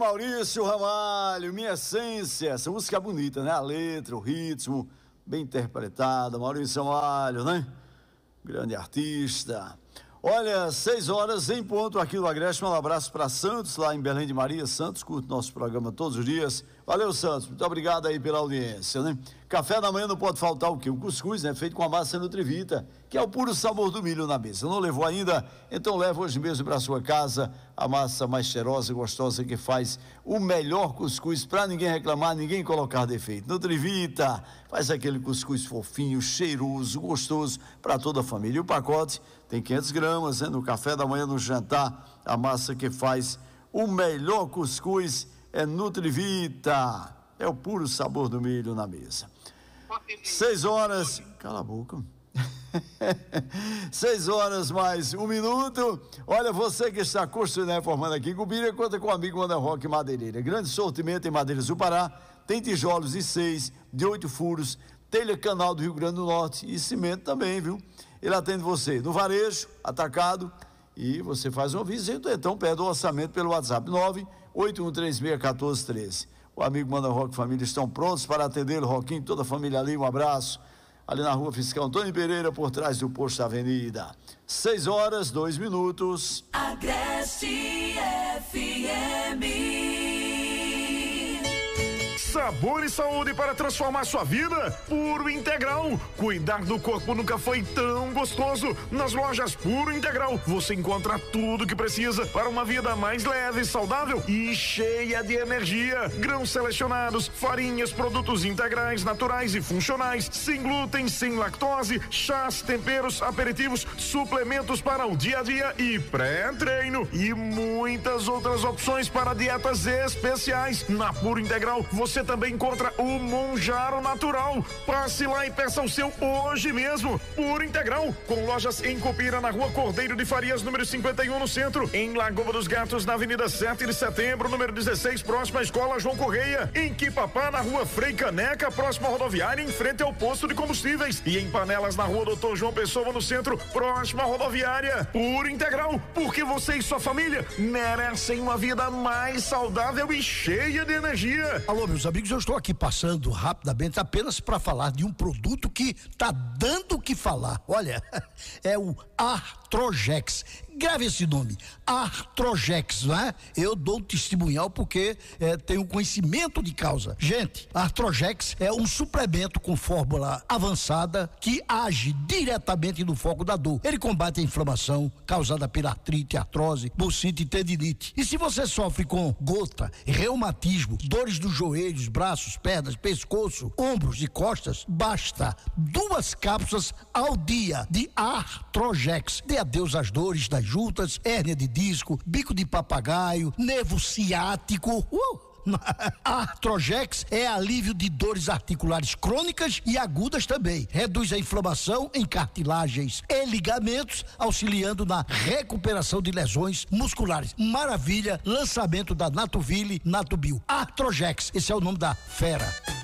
Maurício Ramalho, Minha Essência. Essa música é bonita, né? A letra, o ritmo, bem interpretada. Maurício Ramalho, né? Grande artista. Olha, 6 horas em ponto aqui no Agreste. Um abraço para Santos, lá em Belém de Maria. Santos curte nosso programa todos os dias. Valeu, Santos. Muito obrigado aí pela audiência, né? Café da manhã não pode faltar o quê? O cuscuz, né? Feito com a massa Nutrivita, que é o puro sabor do milho na mesa. Não levou ainda? Então leva hoje mesmo para sua casa a massa mais cheirosa e gostosa que faz o melhor cuscuz para ninguém reclamar, ninguém colocar defeito. Nutrivita faz aquele cuscuz fofinho, cheiroso, gostoso para toda a família. E o pacote tem 500 gramas, né? No café da manhã, no jantar, a massa que faz o melhor cuscuz é Nutrivita. É o puro sabor do milho na mesa. 6 horas, cala a boca. 6 horas mais 1 minuto. Olha, você que está construindo e reformando aqui em Cubira, conta com o amigo Ana Roque Madeireira. Grande sortimento em madeiras do Pará. Tem tijolos de 6, de 8 furos, telha canal do Rio Grande do Norte e cimento também, viu? Ele atende você no varejo, atacado, e você faz uma visita, então pede o orçamento pelo WhatsApp 981361413. O amigo Ana Roque Família estão prontos para atendê-lo, Roquinho, toda a família ali, um abraço. Ali na Rua Fiscal Antônio Pereira, por trás do posto da Avenida. 6 horas, 2 minutos. Agreste FM. Sabor e saúde para transformar sua vida. Puro Integral. Cuidar do corpo nunca foi tão gostoso. Nas lojas Puro Integral você encontra tudo que precisa para uma vida mais leve, saudável e cheia de energia. Grãos selecionados, farinhas, produtos integrais, naturais e funcionais, sem glúten, sem lactose, chás, temperos, aperitivos, suplementos para o dia a dia e pré-treino e muitas outras opções para dietas especiais. Na Puro Integral você também encontra o Monjaro Natural. Passe lá e peça o seu hoje mesmo. Puro Integral, com lojas em Cupira, na Rua Cordeiro de Farias, número 51, no centro. Em Lagoa dos Gatos, na Avenida 7 de Setembro, número 16, próximo à Escola João Correia. Em Quipapá, na Rua Frei Caneca, próximo à rodoviária, em frente ao posto de combustíveis. E em Panelas, na Rua Doutor João Pessoa, no centro, próximo à rodoviária. Puro Integral, porque você e sua família merecem uma vida mais saudável e cheia de energia. Alô, meus amigos, eu estou aqui passando rapidamente apenas para falar de um produto que tá dando o que falar. Olha, é o Artrojex. Grave esse nome, Artrojex, não é? Eu dou um testemunhal porque tenho conhecimento de causa. Gente, Artrojex é um suplemento com fórmula avançada que age diretamente no foco da dor. Ele combate a inflamação causada pela artrite, artrose, bursite e tendinite. E se você sofre com gota, reumatismo, dores dos joelhos, braços, pernas, pescoço, ombros e costas, basta 2 cápsulas ao dia de Artrojex. Dê adeus às dores das juntas, hérnia de disco, bico de papagaio, nervo ciático. Artrojex é alívio de dores articulares crônicas e agudas também. Reduz a inflamação em cartilagens e ligamentos, auxiliando na recuperação de lesões musculares. Maravilha, lançamento da Natoville Natubio. Artrojex, esse é o nome da fera.